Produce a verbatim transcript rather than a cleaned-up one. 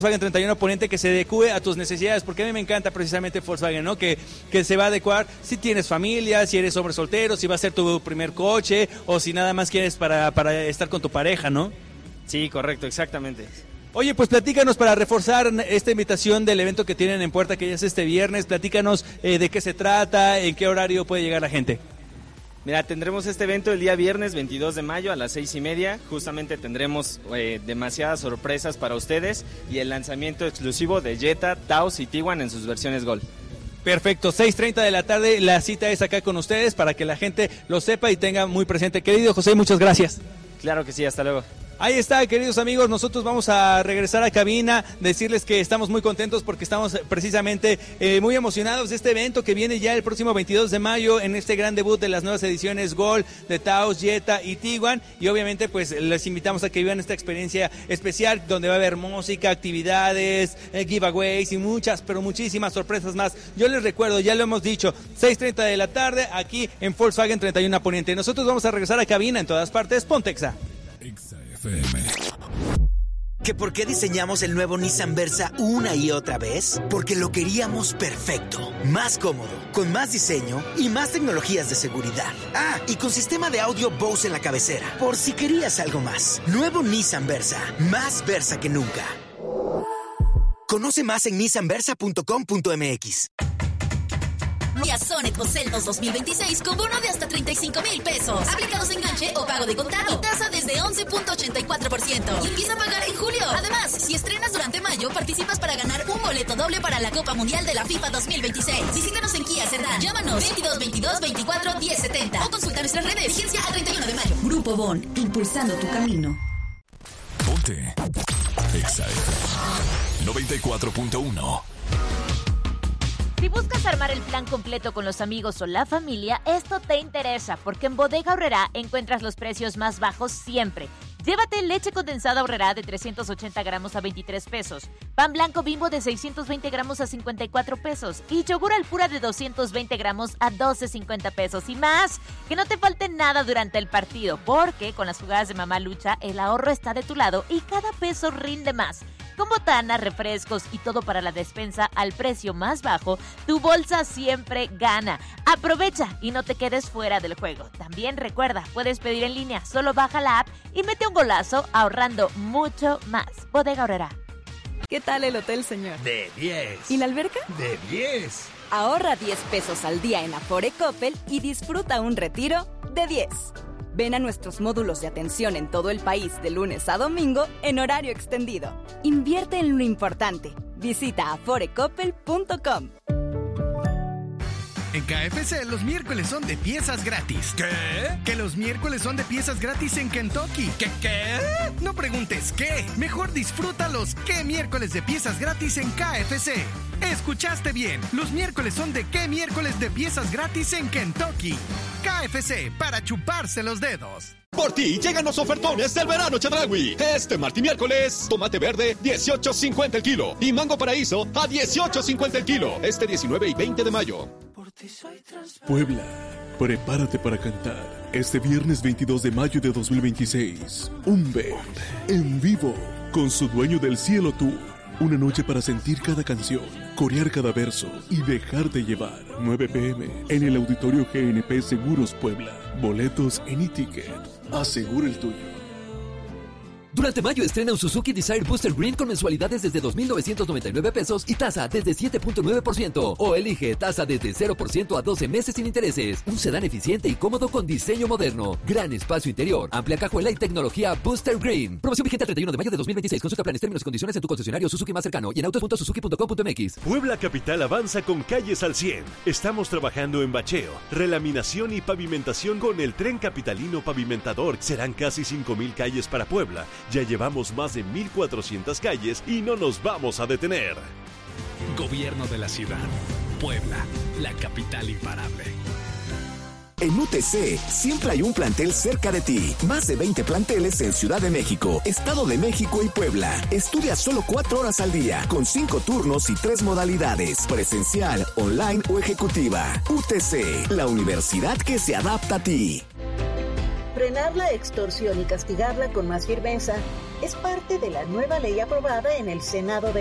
Volkswagen treinta y uno Poniente que se adecue a tus necesidades, porque a mí me encanta precisamente Volkswagen, ¿no? Que, que se va a adecuar si tienes familia, si eres hombre soltero, si va a ser tu primer coche o si nada más quieres para, para estar con tu pareja, ¿no? Sí, correcto, exactamente. Oye, pues platícanos para reforzar esta invitación del evento que tienen en puerta, que ya es este viernes, platícanos eh, de qué se trata, en qué horario puede llegar la gente. Mira, tendremos este evento el día viernes veintidós de mayo a las seis y media. Justamente tendremos eh, demasiadas sorpresas para ustedes y el lanzamiento exclusivo de Jetta, Taos y Tiguan en sus versiones Gol. Perfecto, seis treinta de la tarde, la cita es acá con ustedes para que la gente lo sepa y tenga muy presente. Querido José, muchas gracias. Claro que sí, hasta luego. Ahí está, queridos amigos, nosotros vamos a regresar a cabina, decirles que estamos muy contentos porque estamos precisamente eh, muy emocionados de este evento que viene ya el próximo veintidós de mayo en este gran debut de las nuevas ediciones Gol, de Taos, Jetta y Tiguan, y obviamente pues les invitamos a que vivan esta experiencia especial donde va a haber música, actividades, eh, giveaways y muchas, pero muchísimas sorpresas más. Yo les recuerdo, ya lo hemos dicho, seis treinta de la tarde aquí en Volkswagen treinta y uno Poniente. Nosotros vamos a regresar a cabina en todas partes, Pontexa. ¿Que por qué diseñamos el nuevo Nissan Versa una y otra vez? Porque lo queríamos perfecto, más cómodo, con más diseño y más tecnologías de seguridad. Ah, y con sistema de audio Bose en la cabecera, por si querías algo más. Nuevo Nissan Versa, más Versa que nunca. Conoce más en nissan versa punto com punto m x. Diazón Ecoceldos dos mil veintiséis con bono de hasta treinta y cinco mil pesos. Aplicados enganche o pago de contado. Y tasa desde once punto ochenta y cuatro por ciento. Y empieza a pagar en julio. Además, si estrenas durante mayo, participas para ganar un boleto doble para la Copa Mundial de la FIFA dos mil veintiséis. Visítanos en Kia Cerdán. Llámanos veintidós veintidós veinticuatro diez setenta o consulta nuestras redes. Vigencia al treinta y uno de mayo. Grupo Bon, impulsando tu camino. Ponte Exa F M noventa y cuatro punto uno. Si buscas armar el plan completo con los amigos o la familia, esto te interesa, porque en Bodega Aurrerá encuentras los precios más bajos siempre. Llévate leche condensada Aurrerá de trescientos ochenta gramos a veintitrés pesos, pan blanco Bimbo de seiscientos veinte gramos a cincuenta y cuatro pesos y yogur Alpura de doscientos veinte gramos a doce cincuenta pesos y más. Que no te falte nada durante el partido, porque con las jugadas de Mamá Lucha el ahorro está de tu lado y cada peso rinde más. Con botana, refrescos y todo para la despensa al precio más bajo, tu bolsa siempre gana. Aprovecha y no te quedes fuera del juego. También recuerda, puedes pedir en línea, solo baja la app y mete un golazo ahorrando mucho más. Bodega Aurrerá. ¿Qué tal el hotel, señor? De diez. ¿Y la alberca? De diez. Ahorra diez pesos al día en Afore Coppel y disfruta un retiro de diez. Ven a nuestros módulos de atención en todo el país de lunes a domingo en horario extendido. Invierte en lo importante. Visita afore coppel punto com. En K F C los miércoles son de piezas gratis. ¿Qué? Que los miércoles son de piezas gratis en Kentucky. ¿Qué qué? No preguntes qué. Mejor disfruta los qué miércoles de piezas gratis en K F C. Escuchaste bien. Los miércoles son de qué miércoles de piezas gratis en Kentucky. K F C, para chuparse los dedos. Por ti llegan los ofertones del verano Chedraui. Este martes y miércoles, tomate verde dieciocho cincuenta el kilo y mango paraíso a dieciocho cincuenta el kilo. Este diecinueve y veinte de mayo. Puebla, prepárate para cantar este viernes veintidós de mayo de dos mil veintiséis. Un band en vivo con su Dueño del Cielo Tour. Una noche para sentir cada canción, corear cada verso y dejarte llevar. nueve p m en el Auditorio G N P Seguros Puebla. Boletos en e-ticket. Asegura el tuyo. Durante mayo estrena un Suzuki Desire Booster Green con mensualidades desde dos mil novecientos noventa y nueve pesos y tasa desde siete punto nueve por ciento. O elige tasa desde cero por ciento a doce meses sin intereses. Un sedán eficiente y cómodo con diseño moderno. Gran espacio interior, amplia cajuela y tecnología Booster Green. Promoción vigente al treinta y uno de mayo de dos mil veintiséis. Consulta planes, términos y condiciones en tu concesionario Suzuki más cercano y en autos punto suzuki punto com punto m x. Puebla Capital avanza con calles al cien. Estamos trabajando en bacheo, relaminación y pavimentación con el Tren Capitalino Pavimentador. Serán casi cinco mil calles para Puebla. Ya llevamos más de mil cuatrocientas calles y no nos vamos a detener. Gobierno de la ciudad. Puebla, la capital imparable. En U T C siempre hay un plantel cerca de ti. Más de veinte planteles en Ciudad de México, Estado de México y Puebla. Estudia solo cuatro horas al día, con cinco turnos y tres modalidades: presencial, online o ejecutiva. U T C, la universidad que se adapta a ti. Frenar la extorsión y castigarla con más firmeza Es parte de la nueva ley aprobada en el Senado de